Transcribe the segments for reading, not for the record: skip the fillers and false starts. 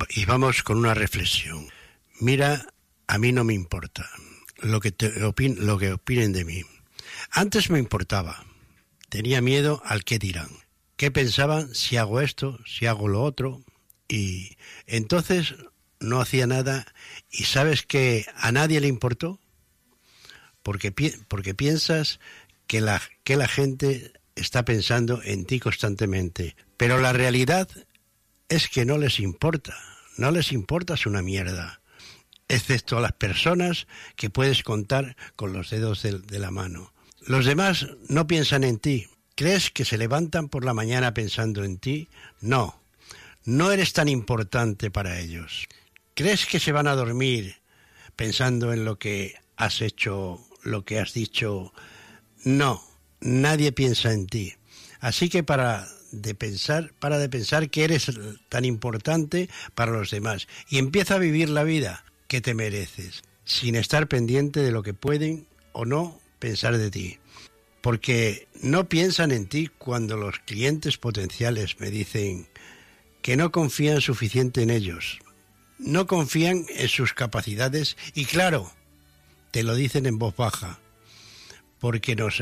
Y vamos con una reflexión. Mira, a mí no me importa lo que opinen de mí. Antes me importaba. Tenía miedo al qué dirán. ¿Qué pensaban si hago esto, si hago lo otro? Y entonces no hacía nada. ¿Y sabes que a nadie le importó? Porque piensas que la gente está pensando en ti constantemente. Pero la realidad es que no les importa. No les importas una mierda. Excepto a las personas que puedes contar con los dedos de la mano. Los demás no piensan en ti. ¿Crees que se levantan por la mañana pensando en ti? No, no eres tan importante para ellos. ¿Crees que se van a dormir pensando en lo que has hecho, lo que has dicho? No, nadie piensa en ti. Así que para de pensar que eres tan importante para los demás y empieza a vivir la vida que te mereces, sin estar pendiente de lo que pueden o no pensar de ti. Porque no piensan en ti cuando los clientes potenciales me dicen que no confían suficiente en ellos. No confían en sus capacidades y claro, te lo dicen en voz baja. Porque les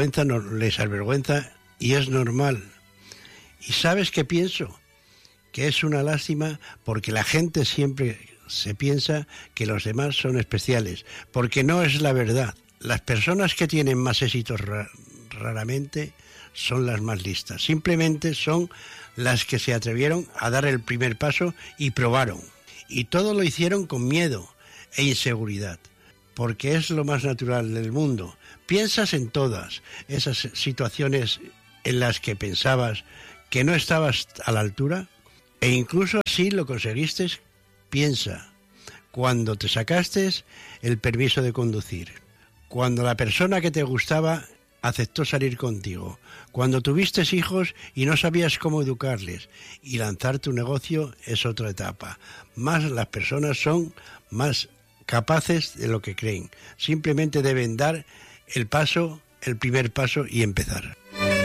avergüenza y es normal. ¿Y sabes qué pienso? Que es una lástima porque la gente siempre se piensa que los demás son especiales, porque no es la verdad. Las personas que tienen más éxitos raramente son las más listas. Simplemente son las que se atrevieron a dar el primer paso y probaron. Y todo lo hicieron con miedo e inseguridad, porque es lo más natural del mundo. Piensas en todas esas situaciones en las que pensabas que no estabas a la altura e incluso así lo conseguiste. Piensa, cuando te sacaste el permiso de conducir, cuando la persona que te gustaba aceptó salir contigo, cuando tuviste hijos y no sabías cómo educarles, y lanzar tu negocio es otra etapa. Más las personas son más capaces de lo que creen. Simplemente deben dar el primer paso y empezar.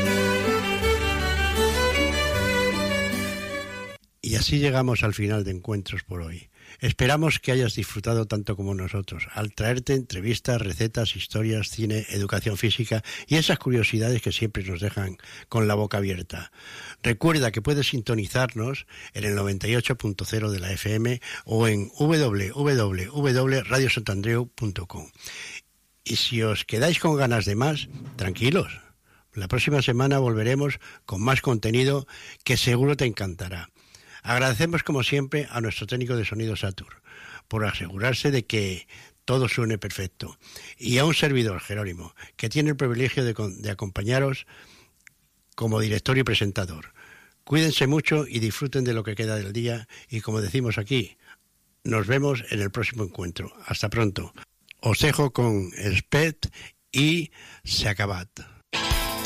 Y así llegamos al final de Encuentros por hoy. Esperamos que hayas disfrutado tanto como nosotros al traerte entrevistas, recetas, historias, cine, educación física y esas curiosidades que siempre nos dejan con la boca abierta. Recuerda que puedes sintonizarnos en el 98.0 de la FM o en www.radiosantandreu.com. Y si os quedáis con ganas de más, tranquilos. La próxima semana volveremos con más contenido que seguro te encantará. Agradecemos como siempre a nuestro técnico de sonido Satur por asegurarse de que todo suene perfecto y a un servidor, Jerónimo, que tiene el privilegio de acompañaros como director y presentador. Cuídense mucho y disfruten de lo que queda del día y como decimos aquí, nos vemos en el próximo encuentro. Hasta pronto. Os dejo con Spet y Se acabat.